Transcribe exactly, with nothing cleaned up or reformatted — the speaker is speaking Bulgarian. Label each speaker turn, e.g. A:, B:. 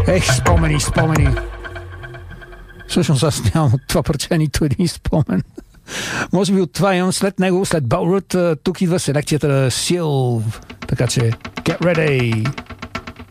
A: Ех, спомени, спомени. Всъщност аз нямам от това парче нито един спомен. Може би от това имам след него, след Балрут. Тук идва селекцията Сил. Така че, get ready!